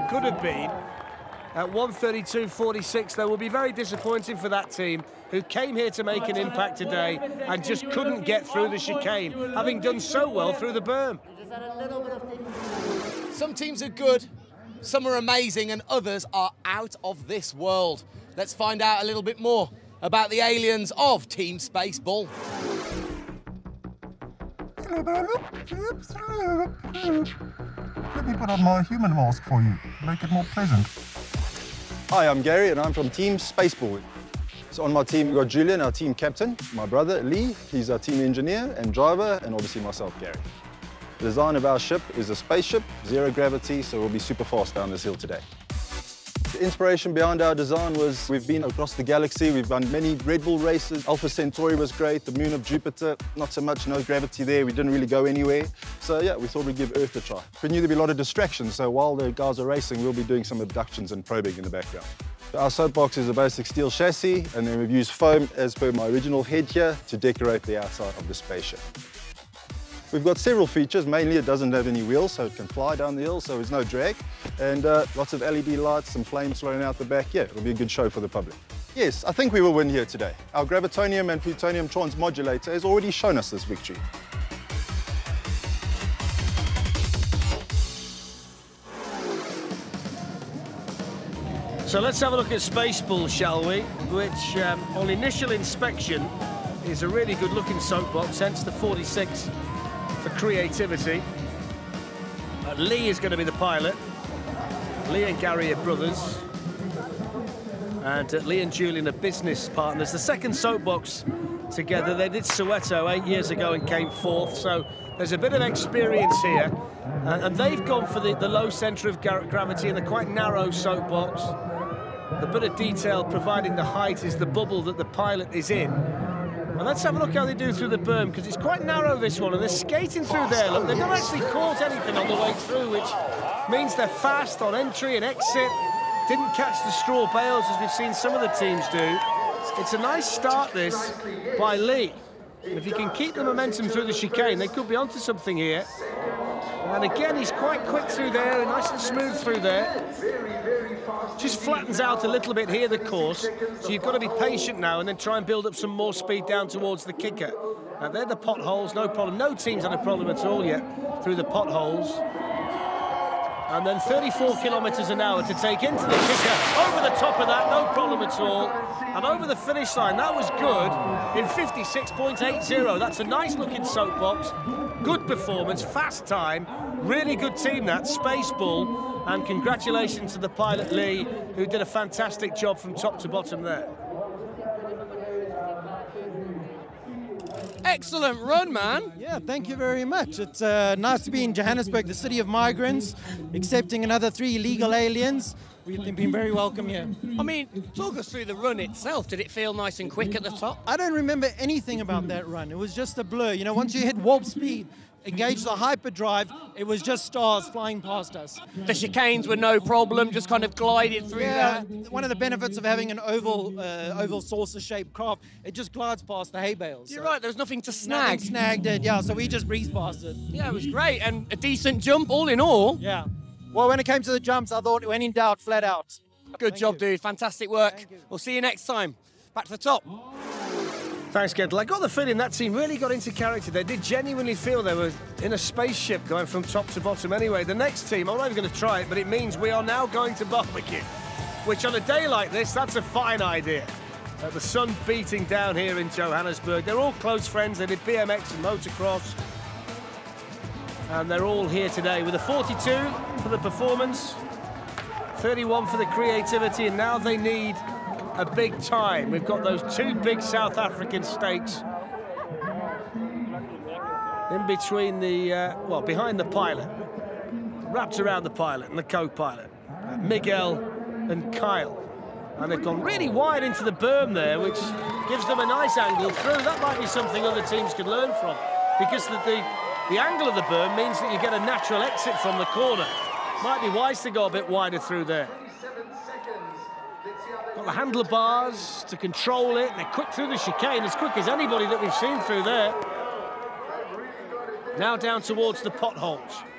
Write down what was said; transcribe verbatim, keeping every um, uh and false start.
it could have been. At one thirty-two forty-six, though, will be very disappointing for that team who came here to make an impact today and just couldn't get through the chicane, having done so well through the berm. Some teams are good, some are amazing, and others are out of this world. Let's find out a little bit more about the aliens of Team Spaceball. Let me put on my human mask for you, make it more pleasant. Hi, I'm Gary and I'm from Team Spaceball. So on my team, we've got Julian, our team captain, my brother Lee, he's our team engineer and driver, and obviously myself, Gary. The design of our ship is a spaceship, zero gravity, so we'll be super fast down this hill today. The inspiration behind our design was we've been across the galaxy, we've done many Red Bull races. Alpha Centauri was great, the moon of Jupiter, not so much, no gravity there, we didn't really go anywhere. So yeah, we thought we'd give Earth a try. We knew there'd be a lot of distractions, so while the guys are racing, we'll be doing some abductions and probing in the background. Our soapbox is a basic steel chassis, and then we've used foam as per my original head here to decorate the outside of the spaceship. We've got several features. Mainly it doesn't have any wheels, so it can fly down the hill, so there's no drag. And uh, lots of L E D lights, some flames flowing out the back. Yeah, it'll be a good show for the public. Yes, I think we will win here today. Our gravitonium and plutonium transmodulator has already shown us this victory. So let's have a look at Spaceball, shall we? Which, um, on initial inspection, is a really good-looking soapbox, hence the forty-six for creativity. Uh, Lee is going to be the pilot. Lee and Gary are brothers. And uh, Lee and Julian are business partners. The second soapbox together, they did Soweto eight years ago and came fourth, so there's a bit of experience here. Uh, and they've gone for the, the low centre of gravity and the quite narrow soapbox. The bit of detail providing the height is the bubble that the pilot is in. And let's have a look how they do through the berm, because it's quite narrow, this one, and they're skating through there. Look, they've not actually caught anything on the way through, which means they're fast on entry and exit. Didn't catch the straw bales, as we've seen some of the teams do. It's a nice start, this, by Lee. And if he can keep the momentum through the chicane, they could be onto something here. And again, he's quite quick through there, and nice and smooth through there. Just flattens out a little bit here, the course, so you've got to be patient now and then try and build up some more speed down towards the kicker. Now, they're the potholes, no problem. No team's had a problem at all yet through the potholes. And then thirty-four kilometres an hour to take into the kicker. Over the top of that, no problem at all. And over the finish line, that was good in fifty-six point eight zero. That's a nice-looking soapbox. Good performance, fast time. Really good team, that, Spaceball. And congratulations to the pilot, Lee, who did a fantastic job from top to bottom there. Excellent run, man. Yeah, thank you very much. It's uh, nice to be in Johannesburg, the city of migrants, accepting another three illegal aliens. We've been very welcome here. I mean, talk us through the run itself. Did it feel nice and quick at the top? I don't remember anything about that run. It was just a blur. You know, once you hit warp speed, engage the hyperdrive, it was just stars flying past us. The chicanes were no problem, just kind of glided through yeah, that. One of the benefits of having an oval uh, oval saucer-shaped craft, it just glides past the hay bales. You're so right, there was nothing to snag. Nothing snagged it, yeah, so we just breezed past it. Yeah, it was great, and a decent jump all in all. Yeah. Well, when it came to the jumps, I thought when in doubt, flat out. Good Thank job, you. dude. Fantastic work. We'll see you next time. Back to the top. Thanks, Kendall. I got the feeling that team really got into character. They did genuinely feel they were in a spaceship going from top to bottom anyway. The next team, I'm not even going to try it, but it means we are now going to barbecue, which on a day like this, that's a fine idea. Uh, the sun beating down here in Johannesburg. They're all close friends. They did B M X and motocross. And they're all here today with a forty-two for the performance, thirty-one for the creativity, and now they need a big time. We've got those two big South African stakes in between the, uh, well, behind the pilot, wrapped around the pilot and the co-pilot, uh, Miguel and Kyle. And they've gone really wide into the berm there, which gives them a nice angle through. That might be something other teams could learn from, because the, the, the angle of the berm means that you get a natural exit from the corner. Might be wise to go a bit wider through there. Got the handlebars to control it, and they're quick through the chicane, as quick as anybody that we've seen through there. Now down towards the potholes.